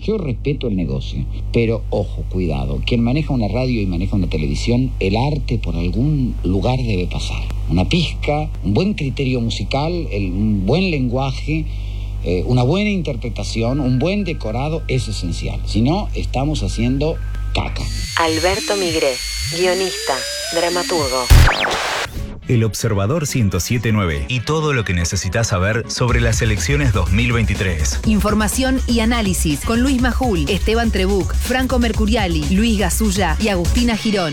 Yo respeto el negocio, pero ojo, cuidado. Quien maneja una radio y maneja una televisión, el arte por algún lugar debe pasar. Una pizca, un buen criterio musical, un buen lenguaje, una buena interpretación, un buen decorado es esencial. Si no, estamos haciendo caca. Alberto Migré, guionista, dramaturgo. El Observador 107.9 y todo lo que necesitas saber sobre las elecciones 2023. Información y análisis con Luis Majul, Esteban Trebuch, Franco Mercuriali, Luis Gasulla y Agustina Girón.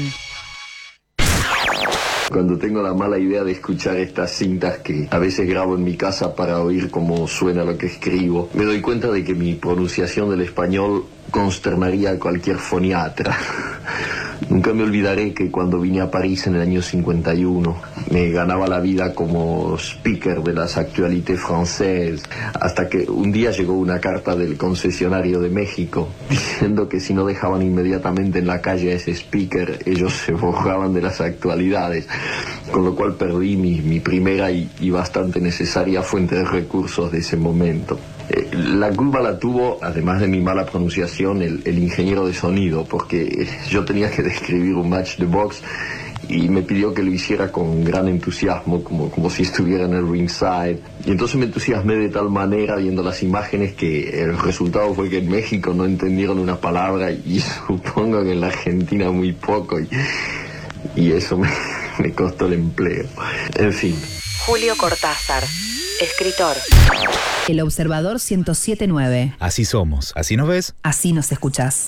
Cuando tengo la mala idea de escuchar estas cintas que a veces grabo en mi casa para oír cómo suena lo que escribo, me doy cuenta de que mi pronunciación del español consternaría a cualquier foniatra. Nunca me olvidaré que cuando vine a París en el año 51 me ganaba la vida como speaker de las actualités françaises, hasta que un día llegó una carta del concesionario de México diciendo que si no dejaban inmediatamente en la calle a ese speaker, ellos se borraban de las actualidades, con lo cual perdí mi primera y bastante necesaria fuente de recursos de ese momento. La culpa la tuvo, además de mi mala pronunciación, el ingeniero de sonido, porque yo tenía que describir un match de box y me pidió que lo hiciera con gran entusiasmo, como si estuviera en el ringside. Y entonces me entusiasmé de tal manera viendo las imágenes que el resultado fue que en México no entendieron una palabra y supongo que en la Argentina muy poco, y eso me costó el empleo. En fin. Julio Cortázar, escritor. El Observador 107.9. Así somos, así nos ves, así nos escuchás.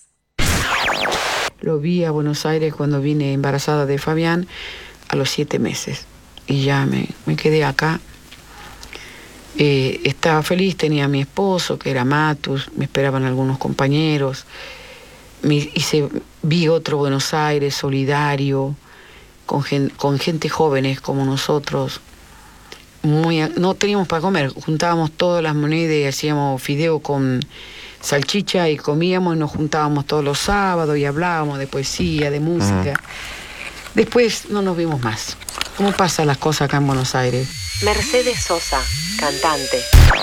Lo vi a Buenos Aires cuando vine embarazada de Fabián a los 7 meses. Y ya me quedé acá. Estaba feliz, tenía a mi esposo, que era Matus, me esperaban algunos compañeros. Vi otro Buenos Aires solidario, con gente jóvenes como nosotros. No teníamos para comer, juntábamos todas las monedas y hacíamos fideo con salchicha y comíamos y nos juntábamos todos los sábados y hablábamos de poesía, de música. Después no nos vimos más. ¿Cómo pasan las cosas acá en Buenos Aires? Mercedes Sosa, cantante.